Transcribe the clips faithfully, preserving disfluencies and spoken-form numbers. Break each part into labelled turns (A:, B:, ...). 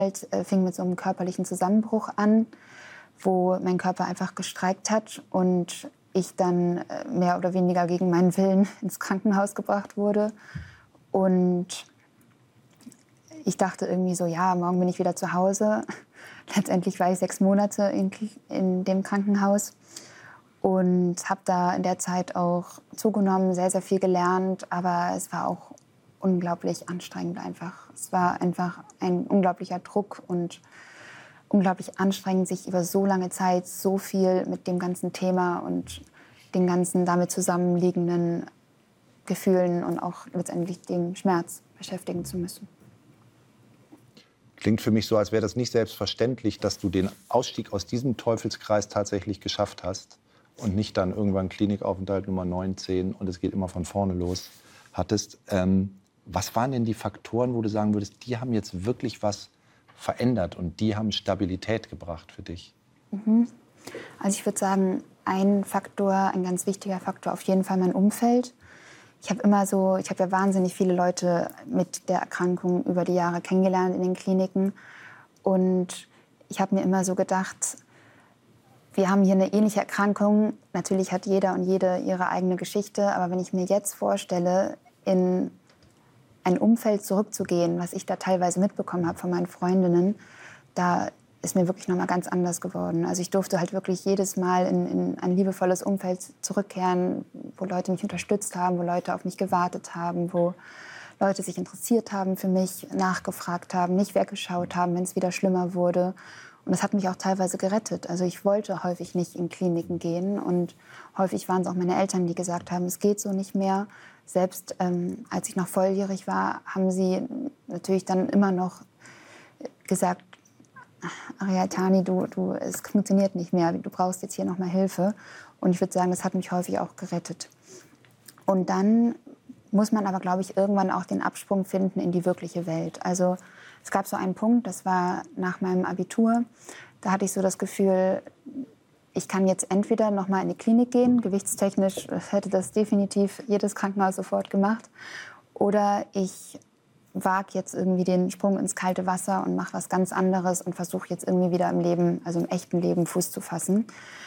A: äh, fing mit so einem körperlichen Zusammenbruch an, wo mein Körper einfach gestreikt hat und ich dann äh, mehr oder weniger gegen meinen Willen ins Krankenhaus gebracht wurde. Und ich dachte irgendwie so, ja, morgen bin ich wieder zu Hause. Letztendlich war ich sechs Monate in, in dem Krankenhaus und habe da in der Zeit auch zugenommen, sehr, sehr viel gelernt. Aber es war auch unglaublich anstrengend einfach. Es war einfach ein unglaublicher Druck und unglaublich anstrengend, sich über so lange Zeit so viel mit dem ganzen Thema und den ganzen damit zusammenliegenden Gefühlen und auch letztendlich dem Schmerz beschäftigen zu müssen.
B: Klingt für mich so, als wäre das nicht selbstverständlich, dass du den Ausstieg aus diesem Teufelskreis tatsächlich geschafft hast und nicht dann irgendwann Klinikaufenthalt Nummer neun, zehn und es geht immer von vorne los hattest. Ähm, was waren denn die Faktoren, wo du sagen würdest, die haben jetzt wirklich was verändert und die haben Stabilität gebracht für dich?
A: Mhm. Also ich würde sagen, ein Faktor, ein ganz wichtiger Faktor, auf jeden Fall mein Umfeld. Ich habe immer so, ich habe ja wahnsinnig viele Leute mit der Erkrankung über die Jahre kennengelernt in den Kliniken. Und ich habe mir immer so gedacht, wir haben hier eine ähnliche Erkrankung. Natürlich hat jeder und jede ihre eigene Geschichte. Aber wenn ich mir jetzt vorstelle, in ein Umfeld zurückzugehen, was ich da teilweise mitbekommen habe von meinen Freundinnen, da ist mir wirklich noch mal ganz anders geworden. Also ich durfte halt wirklich jedes Mal in, in ein liebevolles Umfeld zurückkehren, wo Leute mich unterstützt haben, wo Leute auf mich gewartet haben, wo Leute sich interessiert haben für mich, nachgefragt haben, nicht weggeschaut haben, wenn es wieder schlimmer wurde. Und das hat mich auch teilweise gerettet. Also ich wollte häufig nicht in Kliniken gehen und häufig waren es auch meine Eltern, die gesagt haben, es geht so nicht mehr. Selbst ähm, als ich noch volljährig war, haben sie natürlich dann immer noch gesagt, Ariel Tani, du, du, es funktioniert nicht mehr, du brauchst jetzt hier noch mal Hilfe. Und ich würde sagen, das hat mich häufig auch gerettet. Und dann muss man aber, glaube ich, irgendwann auch den Absprung finden in die wirkliche Welt. Also es gab so einen Punkt, das war nach meinem Abitur, da hatte ich so das Gefühl, ich kann jetzt entweder noch mal in die Klinik gehen, gewichtstechnisch hätte das definitiv jedes Krankenhaus sofort gemacht, oder ich wage jetzt irgendwie den Sprung ins kalte Wasser und mache was ganz anderes und versuche jetzt irgendwie wieder im Leben, also im echten Leben, Fuß zu fassen.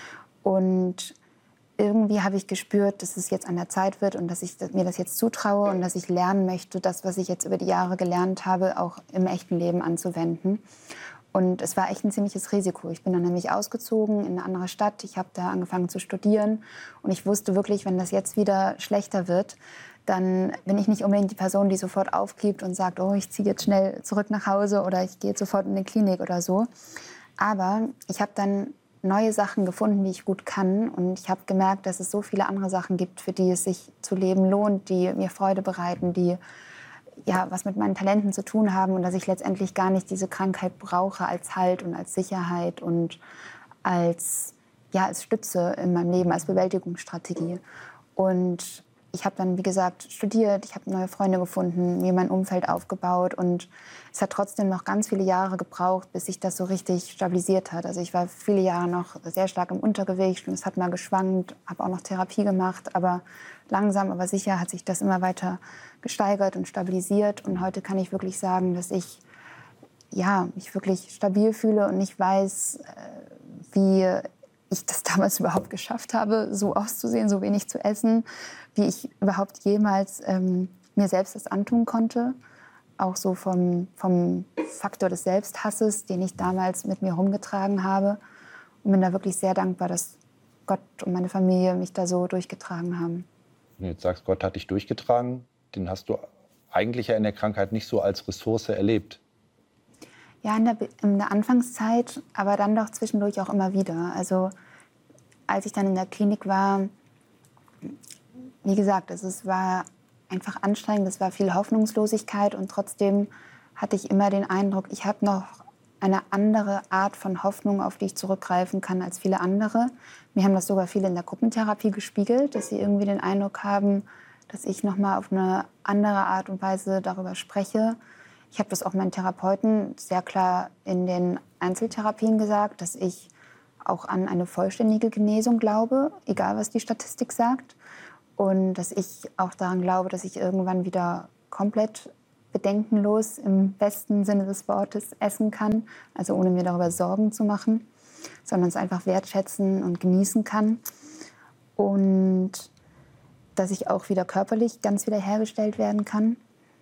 A: Und irgendwie habe ich gespürt, dass es jetzt an der Zeit wird und dass ich mir das jetzt zutraue und dass ich lernen möchte, das, was ich jetzt über die Jahre gelernt habe, auch im echten Leben anzuwenden. Und es war echt ein ziemliches Risiko. Ich bin dann nämlich ausgezogen in eine andere Stadt. Ich habe da angefangen zu studieren. Und ich wusste wirklich, wenn das jetzt wieder schlechter wird, dann bin ich nicht unbedingt die Person, die sofort aufgibt und sagt, oh, ich ziehe jetzt schnell zurück nach Hause oder ich gehe jetzt sofort in eine Klinik oder so. Aber ich habe dann neue Sachen gefunden, die ich gut kann. Und ich habe gemerkt, dass es so viele andere Sachen gibt, für die es sich zu leben lohnt, die mir Freude bereiten, die ja, was mit meinen Talenten zu tun haben und dass ich letztendlich gar nicht diese Krankheit brauche als Halt und als Sicherheit und als, ja, als Stütze in meinem Leben, als Bewältigungsstrategie. Und ich habe dann, wie gesagt, studiert, ich habe neue Freunde gefunden, mir mein Umfeld aufgebaut und es hat trotzdem noch ganz viele Jahre gebraucht, bis sich das so richtig stabilisiert hat. Also ich war viele Jahre noch sehr stark im Untergewicht und es hat mal geschwankt, habe auch noch Therapie gemacht, aber langsam, aber sicher hat sich das immer weiter gesteigert und stabilisiert und heute kann ich wirklich sagen, dass ich ja, mich wirklich stabil fühle und nicht weiß, wie ich das damals überhaupt geschafft habe, so auszusehen, so wenig zu essen, wie ich überhaupt jemals ähm, mir selbst das antun konnte. Auch so vom, vom Faktor des Selbsthasses, den ich damals mit mir rumgetragen habe. Und bin da wirklich sehr dankbar, dass Gott und meine Familie mich da so durchgetragen haben.
B: Wenn du jetzt sagst, Gott hat dich durchgetragen, den hast du eigentlich ja in der Krankheit nicht so als Ressource erlebt.
A: Ja, in der, in der Anfangszeit, aber dann doch zwischendurch auch immer wieder. Also als ich dann in der Klinik war, wie gesagt, es war einfach anstrengend, es war viel Hoffnungslosigkeit und trotzdem hatte ich immer den Eindruck, ich habe noch eine andere Art von Hoffnung, auf die ich zurückgreifen kann als viele andere. Mir haben das sogar viele in der Gruppentherapie gespiegelt, dass sie irgendwie den Eindruck haben, dass ich noch mal auf eine andere Art und Weise darüber spreche. Ich habe das auch meinen Therapeuten sehr klar in den Einzeltherapien gesagt, dass ich auch an eine vollständige Genesung glaube, egal was die Statistik sagt. Und dass ich auch daran glaube, dass ich irgendwann wieder komplett bedenkenlos im besten Sinne des Wortes essen kann, also ohne mir darüber Sorgen zu machen, sondern es einfach wertschätzen und genießen kann. Und dass ich auch wieder körperlich ganz wiederhergestellt werden kann.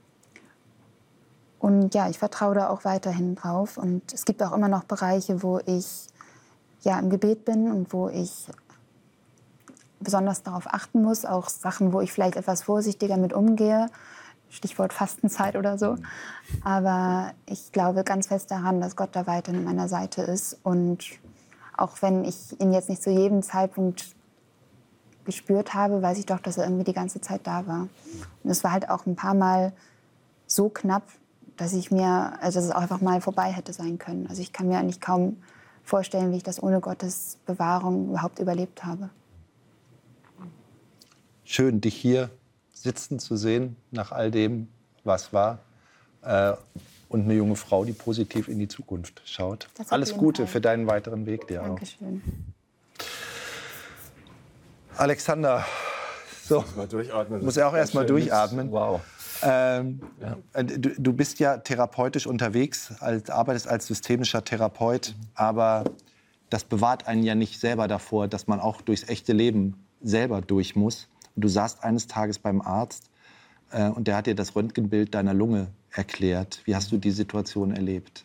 A: Und ja, ich vertraue da auch weiterhin drauf. Und es gibt auch immer noch Bereiche, wo ich ja im Gebet bin und wo ich besonders darauf achten muss. Auch Sachen, wo ich vielleicht etwas vorsichtiger mit umgehe. Stichwort Fastenzeit oder so. Aber ich glaube ganz fest daran, dass Gott da weiterhin an meiner Seite ist. Und auch wenn ich ihn jetzt nicht zu jedem Zeitpunkt gespürt habe, weiß ich doch, dass er irgendwie die ganze Zeit da war. Und es war halt auch ein paar Mal so knapp, dass ich mir, also dass es auch einfach mal vorbei hätte sein können. Also ich kann mir eigentlich kaum vorstellen, wie ich das ohne Gottes Bewahrung überhaupt überlebt habe.
B: Schön, dich hier sitzen zu sehen, nach all dem, was war. Äh, und eine junge Frau, die positiv in die Zukunft schaut. Alles Gute Fall. Für deinen weiteren Weg dir
A: Dankeschön.
B: auch. Alexander, so,
C: mal durchatmen.
B: muss ja auch erst mal durchatmen.
C: Wow.
B: Ähm,
C: ja.
B: du, du bist ja therapeutisch unterwegs, als, arbeitest als systemischer Therapeut, mhm. aber das bewahrt einen ja nicht selber davor, dass man auch durchs echte Leben selber durch muss. Und du saßt eines Tages beim Arzt äh, und der hat dir das Röntgenbild deiner Lunge erklärt. Wie hast du die Situation erlebt?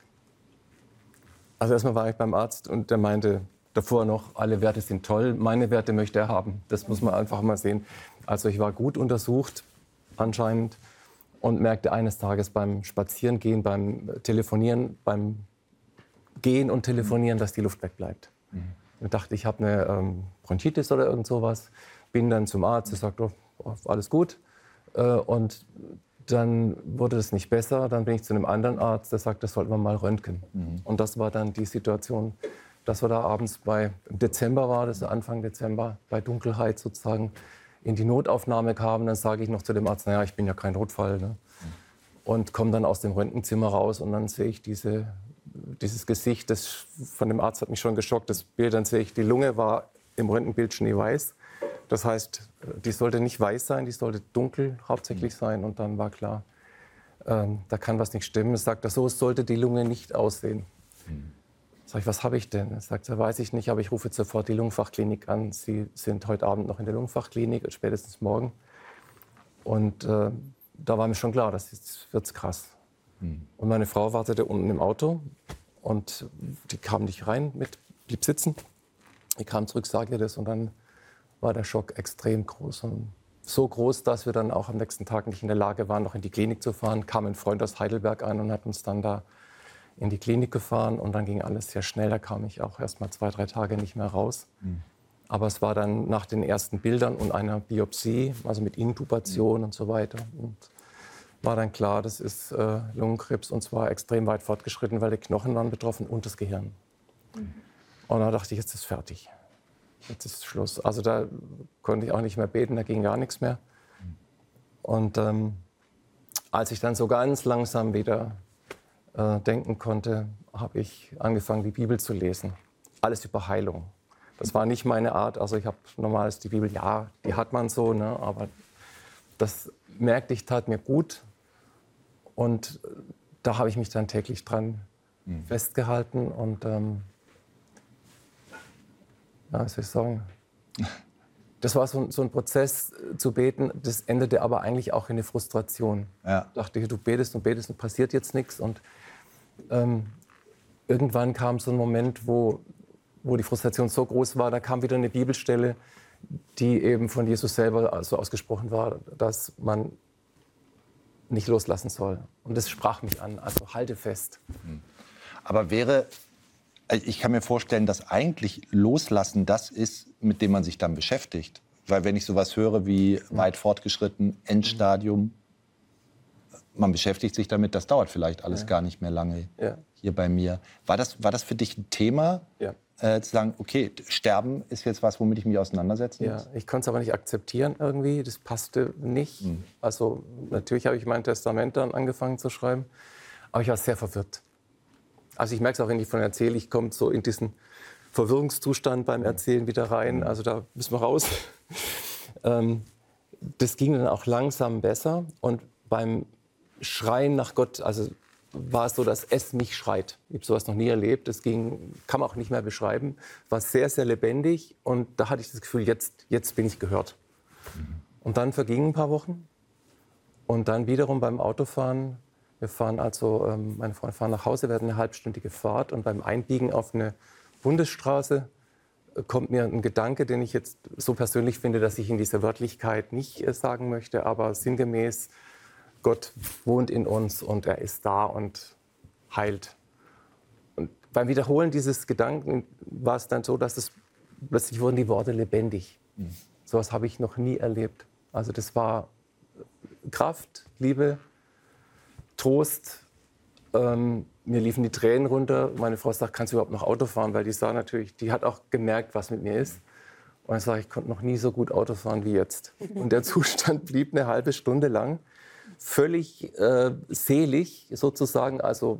C: Also erstmal war ich beim Arzt und der meinte davor noch, alle Werte sind toll, meine Werte möchte er haben. Das muss man einfach mal sehen. Also ich war gut untersucht anscheinend und merkte eines Tages beim Spazierengehen, beim Telefonieren, beim Gehen und Telefonieren, dass die Luft wegbleibt. Mhm. Ich dachte, ich habe eine ähm, Bronchitis oder irgend sowas. Bin dann zum Arzt, der sagt, oh, alles gut. Äh, und dann wurde es nicht besser. Dann bin ich zu einem anderen Arzt, der sagt, das sollten wir mal röntgen. Mhm. Und das war dann die Situation, dass wir da abends bei, im Dezember war das, Anfang Dezember, bei Dunkelheit sozusagen, in die Notaufnahme kamen. Dann sage ich noch zu dem Arzt, naja, ich bin ja kein Notfall. Ne? Und komme dann aus dem Röntgenzimmer raus und dann sehe ich diese, dieses Gesicht, das von dem Arzt hat mich schon geschockt, das Bild. Dann sehe ich, die Lunge war im Röntgenbild schneeweiß. Das heißt, die sollte nicht weiß sein, die sollte dunkel hauptsächlich sein. Und dann war klar, ähm, da kann was nicht stimmen. Es sagt, so sollte die Lunge nicht aussehen. Mhm. Sag ich, was habe ich denn? Er sagt, ja, weiß ich nicht, aber ich rufe jetzt sofort die Lungenfachklinik an. Sie sind heute Abend noch in der Lungenfachklinik, spätestens morgen. Und äh, da war mir schon klar, das wird krass. Mhm. Und meine Frau wartete unten im Auto und die kam nicht rein, mit, blieb sitzen. Ich kam zurück, sage ihr das und dann war der Schock extrem groß. Und so groß, dass wir dann auch am nächsten Tag nicht in der Lage waren, noch in die Klinik zu fahren. Kam ein Freund aus Heidelberg ein und hat uns dann da in die Klinik gefahren und dann ging alles sehr schnell. Da kam ich auch erst mal zwei, drei Tage nicht mehr raus. Mhm. Aber es war dann nach den ersten Bildern und einer Biopsie, also mit Intubation mhm. und so weiter. Und war dann klar, das ist äh, Lungenkrebs und zwar extrem weit fortgeschritten, weil die Knochen waren betroffen und das Gehirn. Mhm. Und da dachte ich, jetzt ist fertig. Jetzt ist Schluss. Also da konnte ich auch nicht mehr beten, da ging gar nichts mehr. Mhm. Und ähm, als ich dann so ganz langsam wieder denken konnte, habe ich angefangen, die Bibel zu lesen. Alles über Heilung. Das war nicht meine Art. Also ich habe normal ist die Bibel, ja, die hat man so, ne? Aber das merkte ich, tat mir gut. Und da habe ich mich dann täglich dran mhm. festgehalten. Und ähm, ja, was soll ich sagen? Das war so, so ein Prozess zu beten, das endete aber eigentlich auch in eine Frustration. Ja. Ich dachte, du betest und betest und passiert jetzt nichts. Und ähm, irgendwann kam so ein Moment, wo, wo die Frustration so groß war, da kam wieder eine Bibelstelle, die eben von Jesus selber so ausgesprochen war, dass man nicht loslassen soll. Und das sprach mich an, also halte fest.
B: Aber wäre, ich kann mir vorstellen, dass eigentlich Loslassen das ist, mit dem man sich dann beschäftigt. Weil wenn ich sowas höre wie weit fortgeschritten, Endstadium, man beschäftigt sich damit, das dauert vielleicht alles ja. gar nicht mehr lange ja. hier bei mir. War das, war das für dich ein Thema, ja. äh, zu sagen, okay, Sterben ist jetzt was, womit ich mich auseinandersetzen
C: ja.
B: muss?
C: Ich konnte es aber nicht akzeptieren irgendwie, das passte nicht. Mhm. Also natürlich habe ich mein Testament dann angefangen zu schreiben, aber ich war sehr verwirrt. Also ich merke es auch, wenn ich von erzähle, ich komme so in diesen Verwirrungszustand beim Erzählen wieder rein. Also da müssen wir raus. ähm, das ging dann auch langsam besser. Und beim Schreien nach Gott, also war es so, dass es mich schreit. Ich habe sowas noch nie erlebt. Das ging, kann man auch nicht mehr beschreiben. War sehr, sehr lebendig. Und da hatte ich das Gefühl, jetzt, jetzt bin ich gehört. Und dann vergingen ein paar Wochen. Und dann wiederum beim Autofahren. Wir fahren also, ähm, meine Freunde fahren nach Hause, wir hatten eine halbstündige Fahrt. Und beim Einbiegen auf eine Bundesstraße äh, kommt mir ein Gedanke, den ich jetzt so persönlich finde, dass ich in dieser Wörtlichkeit nicht äh, sagen möchte. Aber sinngemäß, Gott wohnt in uns und er ist da und heilt. Und beim Wiederholen dieses Gedanken war es dann so, dass es plötzlich wurden die Worte lebendig. Mhm. So etwas habe ich noch nie erlebt. Also das war Kraft, Liebe, Trost. Ähm, mir liefen die Tränen runter. Meine Frau sagt, kannst du überhaupt noch Auto fahren? Weil die sah natürlich, die hat auch gemerkt, was mit mir ist. Und ich sage, ich konnte noch nie so gut Auto fahren wie jetzt. Und der Zustand blieb eine halbe Stunde lang. Völlig äh, selig sozusagen, also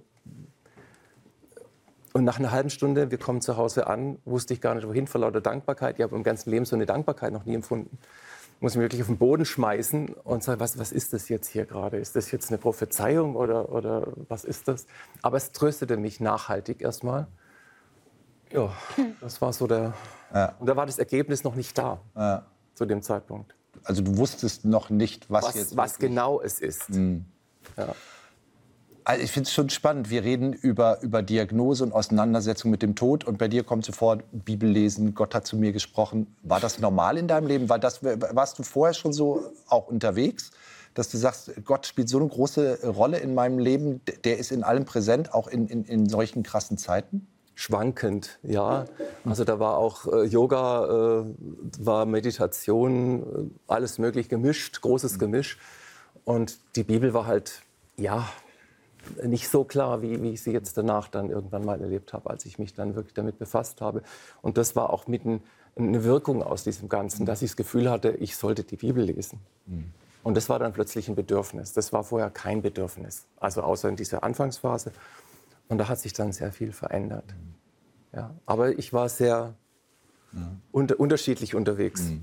C: und nach einer halben Stunde, wir kommen zu Hause an, wusste ich gar nicht wohin, vor lauter Dankbarkeit. Ich habe im ganzen Leben so eine Dankbarkeit noch nie empfunden. Ich muss mich wirklich auf den Boden schmeißen und sagen, was, was ist das jetzt hier gerade? Ist das jetzt eine Prophezeiung oder, oder was ist das? Aber es tröstete mich nachhaltig erstmal. Ja, das war so der... Ja. Und da war das Ergebnis noch nicht da, ja. Zu dem Zeitpunkt.
B: Also du wusstest noch nicht, was,
C: was
B: jetzt
C: was genau es ist.
B: Mhm.
C: Ja.
B: Also ich finde es schon spannend. Wir reden über, über Diagnose und Auseinandersetzung mit dem Tod. Und bei dir kommt sofort Bibel lesen, Gott hat zu mir gesprochen. War das normal in deinem Leben? War das, warst du vorher schon so auch unterwegs, dass du sagst, Gott spielt so eine große Rolle in meinem Leben, der ist in allem präsent, auch in, in, in solchen krassen Zeiten?
C: Schwankend, ja. Also da war auch äh, Yoga, äh, war Meditation, äh, alles möglich gemischt, großes Gemisch. Und die Bibel war halt, ja, nicht so klar, wie, wie ich sie jetzt danach dann irgendwann mal erlebt habe, als ich mich dann wirklich damit befasst habe. Und das war auch mitten eine Wirkung aus diesem Ganzen, dass ich das Gefühl hatte, ich sollte die Bibel lesen. Mhm. Und das war dann plötzlich ein Bedürfnis. Das war vorher kein Bedürfnis, also außer in dieser Anfangsphase. Und da hat sich dann sehr viel verändert. Mhm. Ja, aber ich war sehr ja. unter, unterschiedlich unterwegs.
B: Mhm.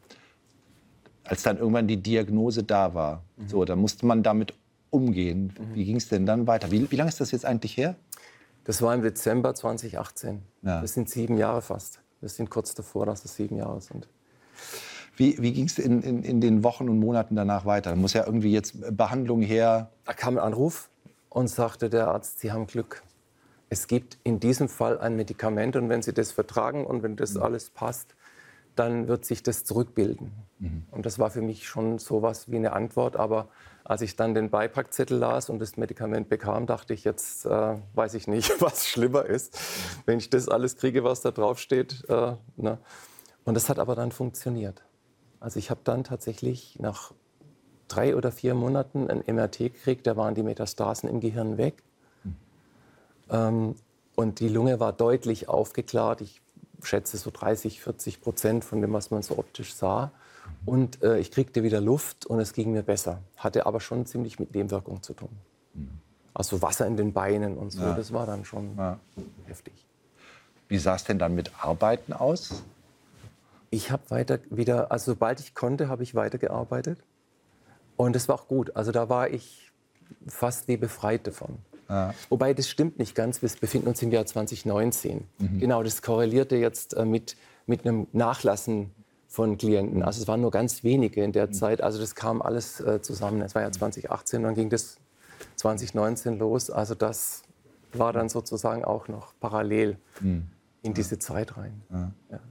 B: Als dann irgendwann die Diagnose da war, mhm. so, da musste man damit umgehen. Mhm. Wie ging es denn dann weiter? Wie, wie lange ist das jetzt eigentlich her?
C: Das war im Dezember zwanzig achtzehn. Ja. Das sind sieben Jahre fast. Wir sind kurz davor, dass es sieben Jahre sind.
B: Wie, wie ging es in, in, in den Wochen und Monaten danach weiter? Da muss ja irgendwie jetzt Behandlung her.
C: Da kam ein Anruf und sagte der Arzt, Sie haben Glück. Es gibt in diesem Fall ein Medikament und wenn Sie das vertragen und wenn das mhm. alles passt, dann wird sich das zurückbilden. Mhm. Und das war für mich schon so was wie eine Antwort. Aber als ich dann den Beipackzettel las und das Medikament bekam, dachte ich, jetzt äh, weiß ich nicht, was schlimmer ist, mhm. wenn ich das alles kriege, was da drauf steht. Äh, ne? Und das hat aber dann funktioniert. Also ich habe dann tatsächlich nach drei oder vier Monaten ein M R T gekriegt, da waren die Metastasen im Gehirn weg. Mhm. Ähm, und die Lunge war deutlich aufgeklärt. Ich schätze so dreißig, vierzig Prozent von dem, was man so optisch sah. Und äh, ich kriegte wieder Luft und es ging mir besser. Hatte aber schon ziemlich mit Nebenwirkungen zu tun. Mhm. Also Wasser in den Beinen und so, ja. Das war dann schon ja. heftig.
B: Wie sah es denn dann mit Arbeiten aus?
C: Ich habe weiter wieder, also sobald ich konnte, habe ich weitergearbeitet. Und das war auch gut. Also da war ich fast wie befreit davon. Ja. Wobei, das stimmt nicht ganz. Wir befinden uns im Jahr zwanzig neunzehn. Mhm. Genau, das korrelierte jetzt äh, mit, mit einem Nachlassen von Klienten. Also es waren nur ganz wenige in der mhm. Zeit. Also das kam alles äh, zusammen. Es war ja zwanzig achtzehn, dann ging das zwanzig neunzehn los. Also das war dann sozusagen auch noch parallel mhm. in diese ja. Zeit rein. Ja. Ja.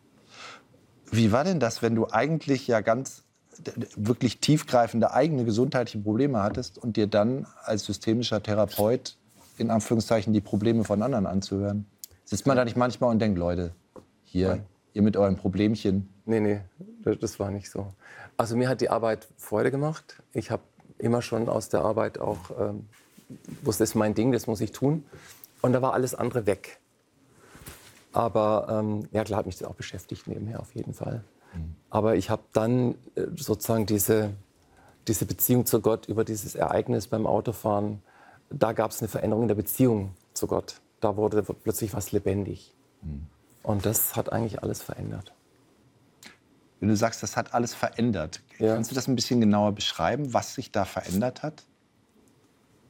B: Wie war denn das, wenn du eigentlich ja ganz wirklich tiefgreifende eigene gesundheitliche Probleme hattest und dir dann als systemischer Therapeut in Anführungszeichen die Probleme von anderen anzuhören? Sitzt man da nicht manchmal und denkt, Leute, hier, Nein. ihr mit euren Problemchen?
C: Nee, nee, das war nicht so. Also mir hat die Arbeit Freude gemacht. Ich habe immer schon aus der Arbeit auch, ähm, wusste, das ist mein Ding, das muss ich tun. Und da war alles andere weg. Aber ähm, ja, klar hat mich das auch beschäftigt nebenher auf jeden Fall. Mhm. Aber ich habe dann äh, sozusagen diese, diese Beziehung zu Gott über dieses Ereignis beim Autofahren, da gab es eine Veränderung in der Beziehung zu Gott. Da wurde plötzlich was lebendig. Mhm. Und das hat eigentlich alles verändert.
B: Wenn du sagst, das hat alles verändert, ja. kannst du das ein bisschen genauer beschreiben, was sich da verändert hat?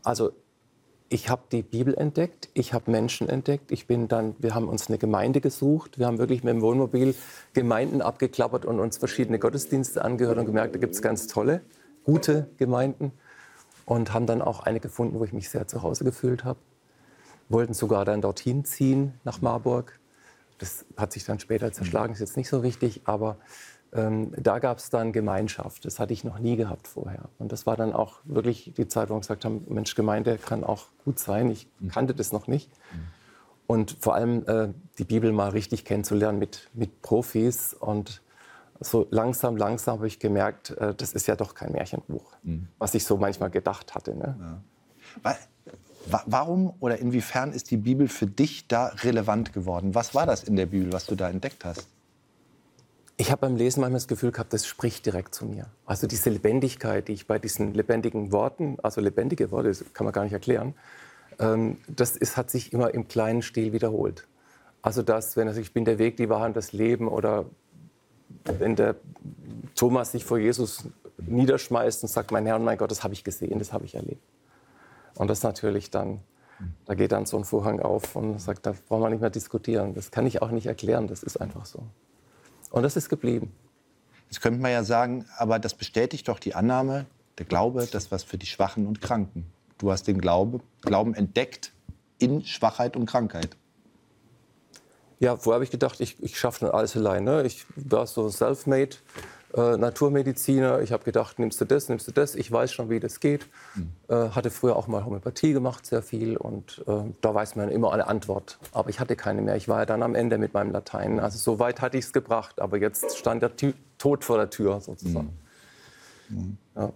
C: Also ich habe die Bibel entdeckt, ich habe Menschen entdeckt. Ich bin dann, wir haben uns eine Gemeinde gesucht. Wir haben wirklich mit dem Wohnmobil Gemeinden abgeklappert und uns verschiedene Gottesdienste angehört und gemerkt, da gibt es ganz tolle, gute Gemeinden. Und haben dann auch eine gefunden, wo ich mich sehr zu Hause gefühlt habe. Wollten sogar dann dorthin ziehen, nach Marburg. Das hat sich dann später zerschlagen, ist jetzt nicht so wichtig, aber ähm, da gab es dann Gemeinschaft. Das hatte ich noch nie gehabt vorher. Und das war dann auch wirklich die Zeit, wo wir gesagt haben, Mensch, Gemeinde kann auch gut sein. Ich kannte das noch nicht. Und vor allem äh, die Bibel mal richtig kennenzulernen mit, mit Profis. Und so langsam, langsam habe ich gemerkt, äh, das ist ja doch kein Märchenbuch, mhm. was ich so manchmal gedacht hatte. Ne?
B: Ja. Warum oder inwiefern ist die Bibel für dich da relevant geworden? Was war das in der Bibel, was du da entdeckt hast?
C: Ich habe beim Lesen manchmal das Gefühl gehabt, das spricht direkt zu mir. Also diese Lebendigkeit, die ich bei diesen lebendigen Worten, also lebendige Worte, das kann man gar nicht erklären, ähm, das ist, hat sich immer im kleinen Stil wiederholt. Also das, wenn er sagt, ich bin der Weg, die Wahrheit, das Leben, oder wenn der Thomas sich vor Jesus niederschmeißt und sagt, mein Herr und mein Gott, das habe ich gesehen, das habe ich erlebt. Und das natürlich dann, da geht dann so ein Vorhang auf und sagt, da brauchen wir nicht mehr diskutieren. Das kann ich auch nicht erklären, das ist einfach so. Und das ist geblieben.
B: Jetzt könnte man ja sagen, aber das bestätigt doch die Annahme, der Glaube, das was für die Schwachen und Kranken. Du hast den Glaube, Glauben entdeckt in Schwachheit und Krankheit.
C: Ja, vorher habe ich gedacht, ich, ich schaffe dann alles alleine. Ich war so self-made äh, Naturmediziner. Ich habe gedacht, nimmst du das, nimmst du das. Ich weiß schon, wie das geht. Mhm. Äh, hatte früher auch mal Homöopathie gemacht, sehr viel. Und äh, da weiß man immer eine Antwort. Aber ich hatte keine mehr. Ich war ja dann am Ende mit meinem Latein. Also so weit hatte ich es gebracht. Aber jetzt stand der Tü- Tod vor der Tür sozusagen. Mhm. Mhm. Ja.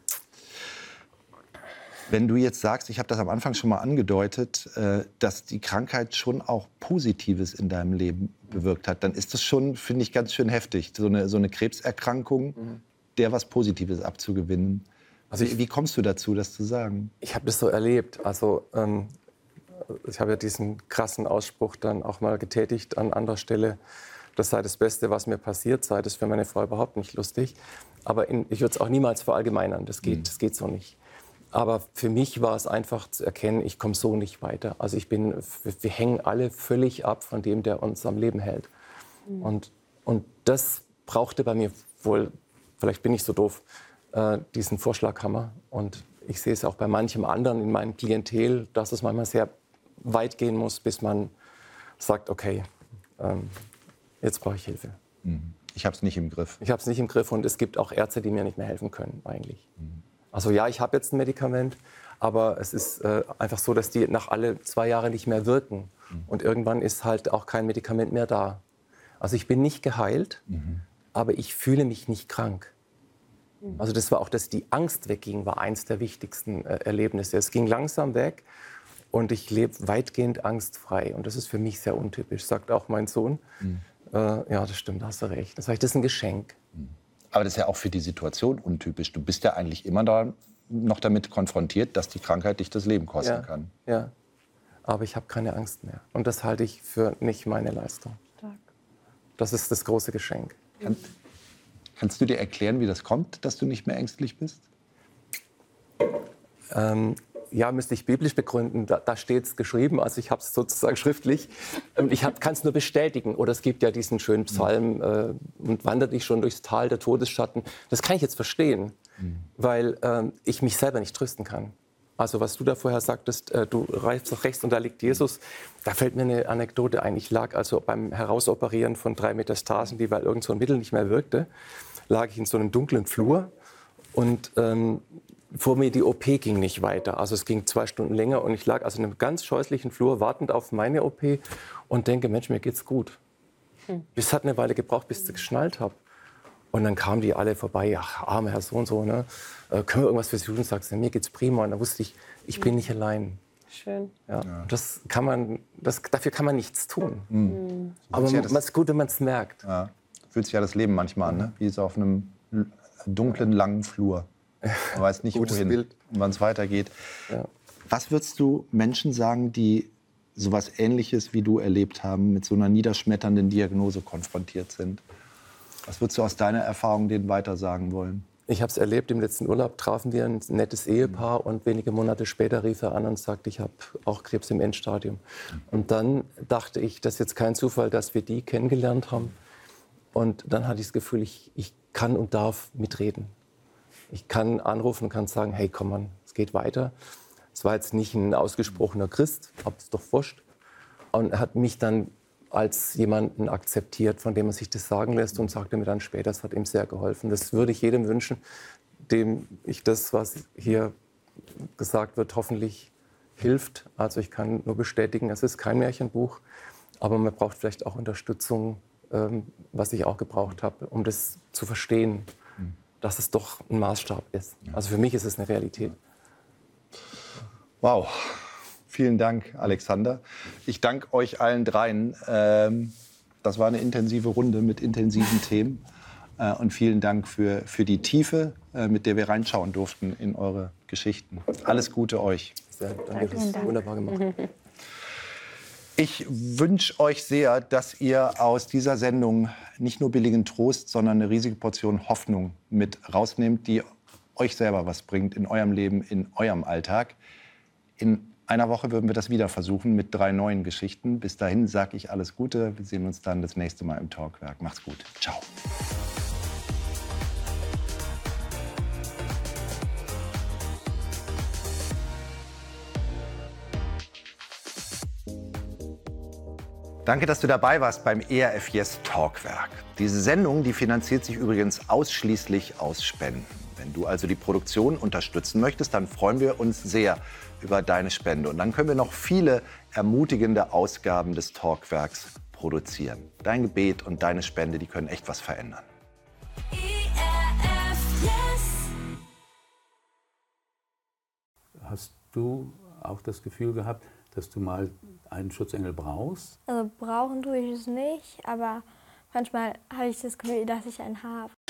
B: Wenn du jetzt sagst, ich habe das am Anfang schon mal angedeutet, äh, dass die Krankheit schon auch Positives in deinem Leben bewirkt hat, dann ist das schon, finde ich, ganz schön heftig, so eine, so eine Krebserkrankung, mhm. der was Positives abzugewinnen. Also ich, wie kommst du dazu, das zu sagen?
C: Ich habe das so erlebt. Also ähm, ich habe ja diesen krassen Ausspruch dann auch mal getätigt an anderer Stelle. Das sei das Beste, was mir passiert sei. Das ist für meine Frau überhaupt nicht lustig. Aber in, ich würde es auch niemals verallgemeinern. Das geht, mhm. das geht so nicht. Aber für mich war es einfach zu erkennen, ich komme so nicht weiter. Also ich bin, wir hängen alle völlig ab von dem, der uns am Leben hält. Mhm. Und, und das brauchte bei mir wohl, vielleicht bin ich so doof, äh, diesen Vorschlaghammer. Und ich sehe es auch bei manchem anderen in meinem Klientel, dass es manchmal sehr weit gehen muss, bis man sagt, okay, ähm, jetzt brauche ich Hilfe.
B: Mhm. Ich habe es nicht im Griff.
C: Ich habe es nicht im Griff und es gibt auch Ärzte, die mir nicht mehr helfen können eigentlich. Mhm. Also ja, ich habe jetzt ein Medikament, aber es ist äh, einfach so, dass die nach alle zwei Jahre nicht mehr wirken. Mhm. Und irgendwann ist halt auch kein Medikament mehr da. Also ich bin nicht geheilt, mhm. aber ich fühle mich nicht krank. Mhm. Also das war auch, dass die Angst wegging, war eins der wichtigsten äh, Erlebnisse. Es ging langsam weg und ich lebe weitgehend angstfrei. Und das ist für mich sehr untypisch, sagt auch mein Sohn. Mhm. Äh, ja, das stimmt, da hast du recht. Das heißt, das ist ein Geschenk.
B: Mhm. Aber das ist ja auch für die Situation untypisch. Du bist ja eigentlich immer da noch damit konfrontiert, dass die Krankheit dich das Leben kosten
C: ja,
B: kann.
C: Ja, aber ich habe keine Angst mehr. Und das halte ich für nicht meine Leistung. Stark. Das ist das große Geschenk.
B: Kann, kannst du dir erklären, wie das kommt, dass du nicht mehr ängstlich bist?
C: Ähm, ja, müsste ich biblisch begründen. Da, da steht es geschrieben, also ich habe es sozusagen schriftlich. Und ich kann es nur bestätigen. Oder es gibt ja diesen schönen Psalm, äh, und wandert ich schon durchs Tal der Todesschatten. Das kann ich jetzt verstehen, mhm. weil äh, ich mich selber nicht trösten kann. Also was du da vorher sagtest, äh, du reifst nach rechts und da liegt Jesus. Da fällt mir eine Anekdote ein. Ich lag also beim Herausoperieren von drei Metastasen, die, weil irgend so ein Mittel nicht mehr wirkte, lag ich in so einem dunklen Flur und ähm, vor mir die O P ging nicht weiter. Also es ging zwei Stunden länger und ich lag also in einem ganz scheußlichen Flur wartend auf meine O P und denke, Mensch, mir geht's gut. Hm. Es hat eine Weile gebraucht, bis ich es geschnallt habe. Und dann kamen die alle vorbei, ach, armer Herr so und so, ne? Äh, können wir irgendwas für Sie tun? Sagst du, mir geht's prima. Und dann wusste ich, ich bin nicht allein.
D: Schön.
C: Ja. Ja. Das kann man, das, dafür kann man nichts tun.
B: Mhm.
C: Aber
B: ja
C: es ist gut, wenn man es merkt.
B: Ja. Fühlt sich ja das Leben manchmal an, ne? Wie so auf einem dunklen, langen Flur. Man weiß nicht, wohin und wann es weitergeht. Ja. Was würdest du Menschen sagen, die sowas Ähnliches wie du erlebt haben, mit so einer niederschmetternden Diagnose konfrontiert sind? Was würdest du aus deiner Erfahrung denen weitersagen wollen?
C: Ich habe es erlebt, im letzten Urlaub trafen wir ein nettes Ehepaar und wenige Monate später rief er an und sagte, ich habe auch Krebs im Endstadium. Und dann dachte ich, das ist jetzt kein Zufall, dass wir die kennengelernt haben. Und dann hatte ich das Gefühl, ich, ich kann und darf mitreden. Ich kann anrufen und kann sagen, hey, komm mal, es geht weiter. Es war jetzt nicht ein ausgesprochener Christ, aber es ist doch wurscht. Und er hat mich dann als jemanden akzeptiert, von dem man sich das sagen lässt, und sagte mir dann später, das hat ihm sehr geholfen. Das würde ich jedem wünschen, dem ich das, was hier gesagt wird, hoffentlich hilft. Also ich kann nur bestätigen, es ist kein Märchenbuch, aber man braucht vielleicht auch Unterstützung, ähm, was ich auch gebraucht habe, um das zu verstehen, mhm. dass es doch ein Maßstab ist. Also für mich ist es eine Realität.
B: Wow. Vielen Dank, Alexander. Ich danke euch allen dreien. Ähm, das war eine intensive Runde mit intensiven Themen. Äh, und vielen Dank für, für die Tiefe, äh, mit der wir reinschauen durften in eure Geschichten. Alles Gute euch.
C: Sehr, danke, das ist wunderbar gemacht.
B: Ich wünsche euch sehr, dass ihr aus dieser Sendung nicht nur billigen Trost, sondern eine riesige Portion Hoffnung mit rausnehmt, die euch selber was bringt in eurem Leben, in eurem Alltag. In einer Woche würden wir das wieder versuchen mit drei neuen Geschichten. Bis dahin sage ich alles Gute. Wir sehen uns dann das nächste Mal im Talkwerk. Macht's gut. Ciao. Danke, dass du dabei warst beim E R F Yes Talkwerk. Diese Sendung, die finanziert sich übrigens ausschließlich aus Spenden. Wenn du also die Produktion unterstützen möchtest, dann freuen wir uns sehr über deine Spende. Und dann können wir noch viele ermutigende Ausgaben des Talkwerks produzieren. Dein Gebet und deine Spende, die können echt was verändern.
D: E R F Yes.
E: Hast du auch das Gefühl gehabt, dass du mal einen Schutzengel brauchst?
F: Also brauchen tue ich es nicht, aber manchmal habe ich das Gefühl, dass ich einen habe.